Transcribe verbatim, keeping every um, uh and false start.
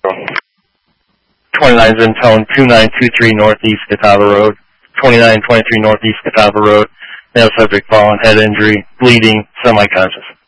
twenty-nine is in tone two nine two three Northeast Catawba Road, twenty-nine twenty-three Northeast Catawba Road. Male subject fallen, head injury, bleeding, semi-conscious.